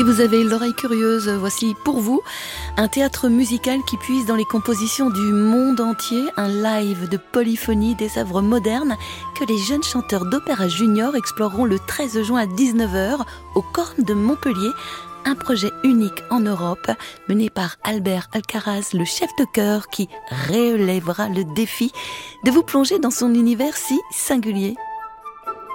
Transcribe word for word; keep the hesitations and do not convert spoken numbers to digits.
Si vous avez l'oreille curieuse, voici pour vous un théâtre musical qui puise dans les compositions du monde entier, un live de polyphonie des œuvres modernes que les jeunes chanteurs d'opéra junior exploreront le treize juin à dix-neuf heures au Corne de Montpellier. Un projet unique en Europe, mené par Albert Alcaraz, le chef de chœur qui relèvera le défi de vous plonger dans son univers si singulier.